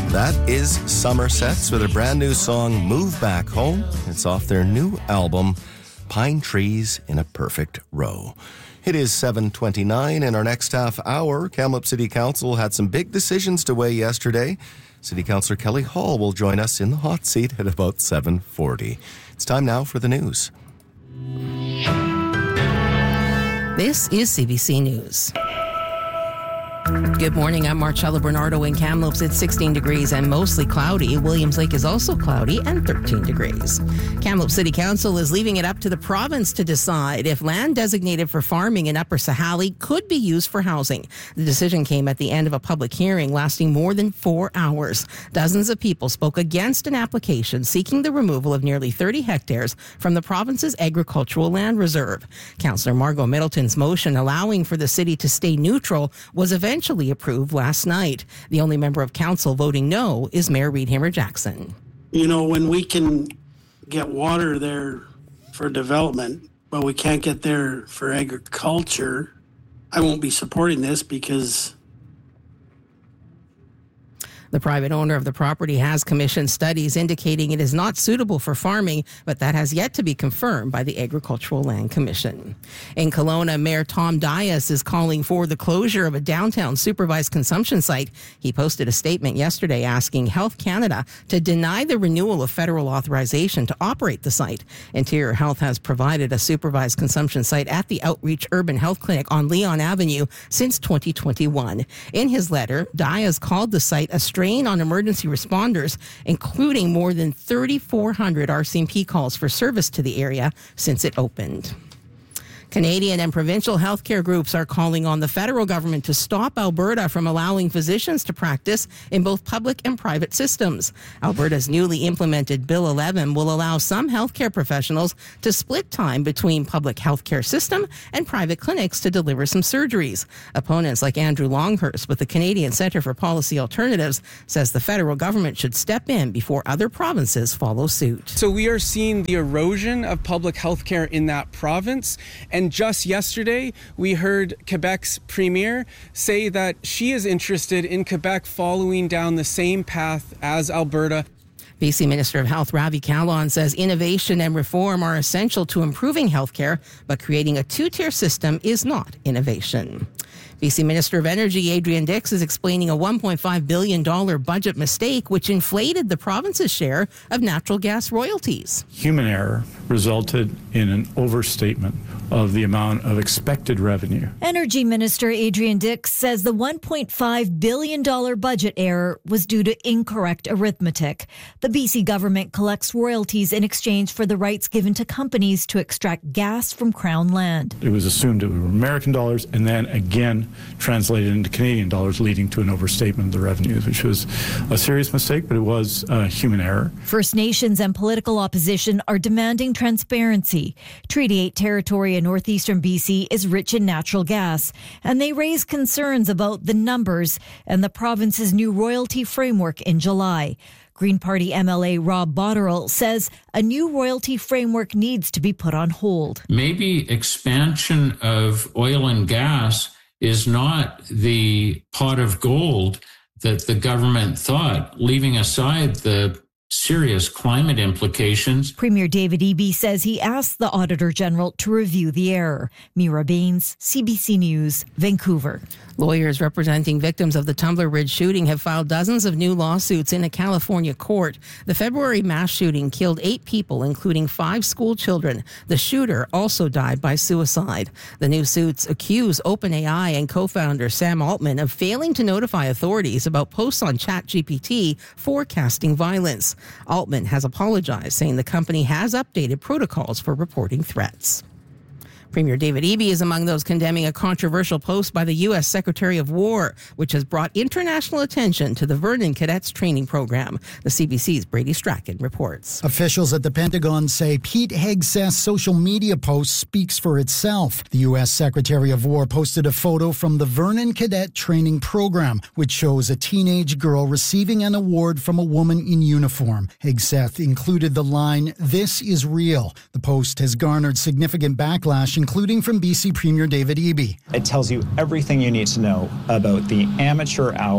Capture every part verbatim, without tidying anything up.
That is Somersets with a brand new song, Move Back Home. It's off their new album, Pine Trees in a Perfect Row. It is seven twenty-nine. In our next half hour, Kamloops City Council had some big decisions to weigh yesterday. City Councillor Kelly Hall will join us in the hot seat at about seven forty. It's time now for the news. This is C B C News. Good morning, I'm Marcella Bernardo in Kamloops. It's sixteen degrees and mostly cloudy. Williams Lake is also cloudy and thirteen degrees. Kamloops City Council is leaving it up to the province to decide if land designated for farming in Upper Sahalee could be used for housing. The decision came at the end of a public hearing lasting more than four hours. Dozens of people spoke against an application seeking the removal of nearly thirty hectares from the province's agricultural land reserve. Councillor Margot Middleton's motion allowing for the city to stay neutral was eventually approved last night. The only member of council voting no is Mayor Reed Hammer-Jackson. You know, when we can get water there for development, but we can't get there for agriculture, I won't be supporting this because the private owner of the property has commissioned studies indicating it is not suitable for farming, but that has yet to be confirmed by the Agricultural Land Commission. In Kelowna, Mayor Tom Dias is calling for the closure of a downtown supervised consumption site. He posted a statement yesterday asking Health Canada to deny the renewal of federal authorization to operate the site. Interior Health has provided a supervised consumption site at the Outreach Urban Health Clinic on Leon Avenue since twenty twenty-one. In his letter, Dias called the site a strain on emergency responders, including more than thirty-four hundred R C M P calls for service to the area since it opened. Canadian and provincial healthcare groups are calling on the federal government to stop Alberta from allowing physicians to practice in both public and private systems. Alberta's newly implemented Bill eleven will allow some healthcare professionals to split time between public healthcare system and private clinics to deliver some surgeries. Opponents like Andrew Longhurst with the Canadian Centre for Policy Alternatives says the federal government should step in before other provinces follow suit. So we are seeing the erosion of public healthcare in that province. And just yesterday, we heard Quebec's premier say that she is interested in Quebec following down the same path as Alberta. B C Minister of Health Ravi Kahlon says innovation and reform are essential to improving healthcare, but creating a two-tier system is not innovation. B C Minister of Energy Adrian Dix is explaining a one point five billion dollars budget mistake which inflated the province's share of natural gas royalties. Human error resulted in an overstatement of the amount of expected revenue. Energy Minister Adrian Dix says the one point five billion dollars budget error was due to incorrect arithmetic. The B C government collects royalties in exchange for the rights given to companies to extract gas from Crown land. It was assumed it were American dollars and then again translated into Canadian dollars, leading to an overstatement of the revenues, which was a serious mistake, but it was a human error. First Nations and political opposition are demanding transparency. Treaty eight territory in northeastern B C is rich in natural gas, and they raise concerns about the numbers and the province's new royalty framework in July. Green Party M L A Rob Botterill says a new royalty framework needs to be put on hold. Maybe expansion of oil and gas is not the pot of gold that the government thought, leaving aside the serious climate implications. Premier David Eby says he asked the Auditor General to review the error. Mira Baines, C B C News, Vancouver. Lawyers representing victims of the Tumbler Ridge shooting have filed dozens of new lawsuits in a California court. The February mass shooting killed eight people, including five school children. The shooter also died by suicide. The new suits accuse OpenAI and co-founder Sam Altman of failing to notify authorities about posts on ChatGPT forecasting violence. Altman has apologized, saying the company has updated protocols for reporting threats. Premier David Eby is among those condemning a controversial post by the U S Secretary of War, which has brought international attention to the Vernon Cadets training program. The C B C's Brady Strachan reports. Officials at the Pentagon say Pete Hegseth's social media post speaks for itself. The U S Secretary of War posted a photo from the Vernon Cadet training program, which shows a teenage girl receiving an award from a woman in uniform. Hegseth included the line, "This is real." The post has garnered significant backlash, including from B C Premier David Eby. It tells you everything you need to know about the amateur hour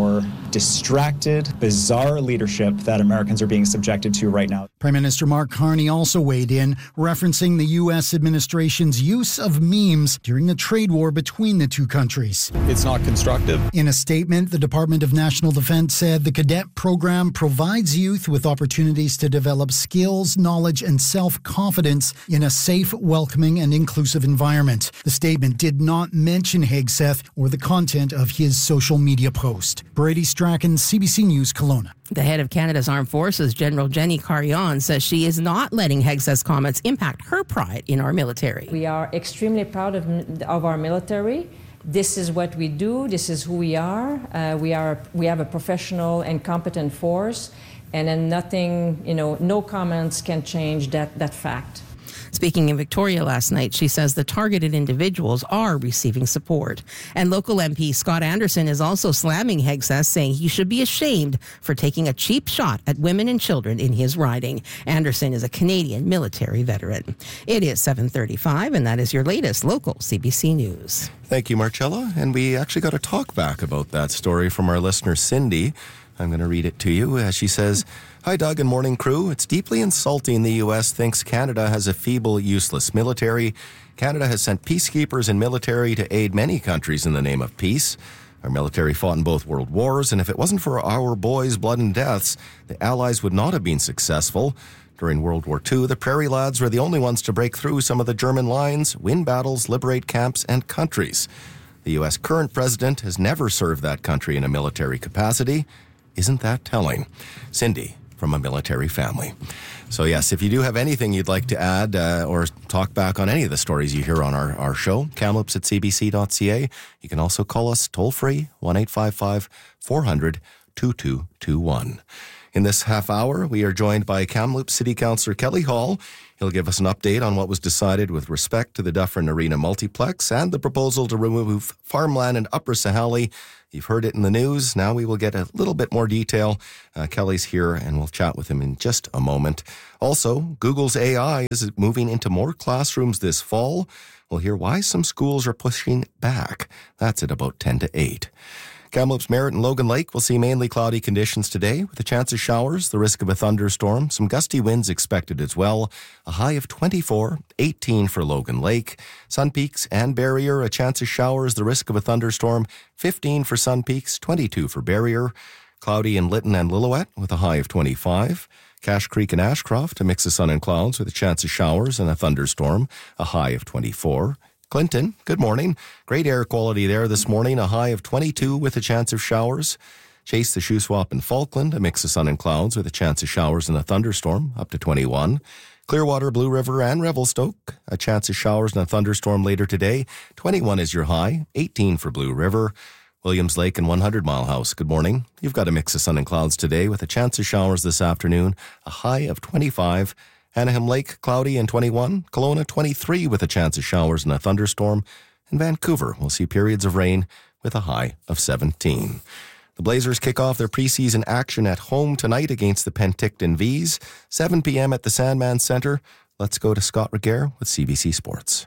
distracted, bizarre leadership that Americans are being subjected to right now. Prime Minister Mark Carney also weighed in, referencing the U S administration's use of memes during the trade war between the two countries. It's not constructive. In a statement, the Department of National Defense said the cadet program provides youth with opportunities to develop skills, knowledge, and self-confidence in a safe, welcoming, and inclusive environment. The statement did not mention Hegseth or the content of his social media post. Brady Strachan, C B C News, Kelowna. The head of Canada's Armed Forces, General Jenny Carillon, says she is not letting Hegseth's comments impact her pride in our military. We are extremely proud of, of our military. This is what we do. This is who we are. Uh, we are. We have a professional and competent force, and then nothing, you know, no comments can change that, that fact. Speaking in Victoria last night, she says the targeted individuals are receiving support. And local M P Scott Anderson is also slamming Hegseth, saying he should be ashamed for taking a cheap shot at women and children in his riding. Anderson is a Canadian military veteran. It is seven thirty-five, and that is your latest local C B C News. Thank you, Marcella. And we actually got a talk back about that story from our listener, Cindy. I'm going to read it to you. Uh, she says, "Hi, Doug and morning crew. It's deeply insulting the U S thinks Canada has a feeble, useless military. Canada has sent peacekeepers and military to aid many countries in the name of peace. Our military fought in both world wars, and if it wasn't for our boys' blood and deaths, the Allies would not have been successful. During World War Two, the Prairie Lads were the only ones to break through some of the German lines, win battles, liberate camps and countries. The U S current president has never served that country in a military capacity. Isn't that telling?" Cindy, from a military family. So yes, if you do have anything you'd like to add uh, or talk back on any of the stories you hear on our, our show, Kamloops at c b c dot c a. You can also call us toll-free, one eight five five, four hundred, two two two one. In this half hour, we are joined by Kamloops City Councillor Kelly Hall. He'll give us an update on what was decided with respect to the Dufferin Arena Multiplex and the proposal to remove farmland in Upper Sahalee. You've heard it in the news. Now we will get a little bit more detail. Uh, Kelly's here, and we'll chat with him in just a moment. Also, Google's A I is moving into more classrooms this fall. We'll hear why some schools are pushing back. That's at about ten to eight. Kamloops, Merritt, and Logan Lake will see mainly cloudy conditions today with a chance of showers, the risk of a thunderstorm, some gusty winds expected as well. A high of twenty-four, eighteen for Logan Lake. Sun Peaks and Barrier, a chance of showers, the risk of a thunderstorm, fifteen for Sun Peaks, twenty-two for Barrier. Cloudy in Lytton and Lillooet with a high of twenty-five. Cache Creek and Ashcroft, a mix of sun and clouds with a chance of showers and a thunderstorm, a high of twenty-four. Clinton, good morning. Great air quality there this morning, a high of twenty-two with a chance of showers. Chase the Shuswap and Falkland, a mix of sun and clouds with a chance of showers and a thunderstorm, up to twenty-one. Clearwater, Blue River, and Revelstoke, a chance of showers and a thunderstorm later today. twenty-one is your high, eighteen for Blue River. Williams Lake and one hundred Mile House, good morning. You've got a mix of sun and clouds today with a chance of showers this afternoon, a high of twenty-five. Anaheim Lake, cloudy and twenty-one. Kelowna, twenty-three with a chance of showers and a thunderstorm. And Vancouver will see periods of rain with a high of seventeen. The Blazers kick off their preseason action at home tonight against the Penticton Vees, seven p.m. at the Sandman Centre. Let's go to Scott Reguer with C B C Sports.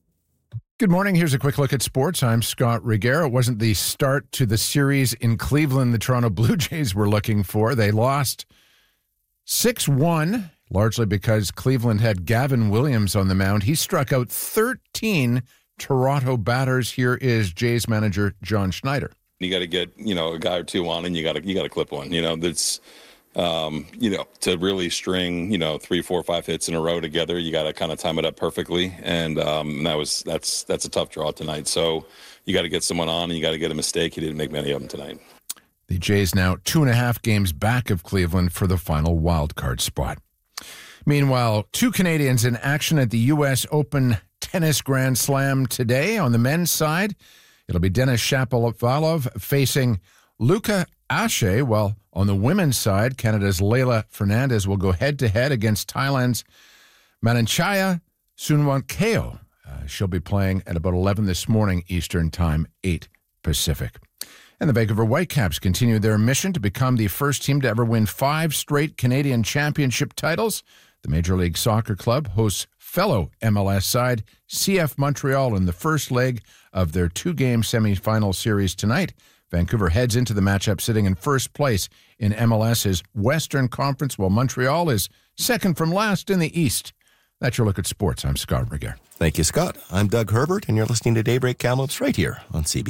Good morning. Here's a quick look at sports. I'm Scott Reguer. It wasn't the start to the series in Cleveland the Toronto Blue Jays were looking for. They lost six one. Largely because Cleveland had Gavin Williams on the mound. He struck out thirteen Toronto batters. Here is Jays manager John Schneider. You got to get, you know, a guy or two on, and you got to you got to clip one. You know, that's, um, you know, to really string, you know, three, four, five hits in a row together. You got to kind of time it up perfectly, and um, that was that's that's a tough draw tonight. So you got to get someone on, and you got to get a mistake. He didn't make many of them tonight. The Jays now two and a half games back of Cleveland for the final wild card spot. Meanwhile, two Canadians in action at the U S Open Tennis Grand Slam today. On the men's side, it'll be Denis Shapovalov facing Luca Ashe, while on the women's side, Canada's Leylah Fernandez will go head-to-head against Thailand's Mananchaya Sunwankeo. Uh, she'll be playing at about eleven this morning Eastern Time, eight Pacific. And the Vancouver Whitecaps continue their mission to become the first team to ever win five straight Canadian championship titles. The Major League Soccer club hosts fellow M L S side C F Montreal in the first leg of their two-game semifinal series tonight. Vancouver heads into the matchup sitting in first place in MLS's Western Conference, while Montreal is second from last in the East. That's your look at sports. I'm Scott Regehr. Thank you, Scott. I'm Doug Herbert, and you're listening to Daybreak Kamloops right here on C B C.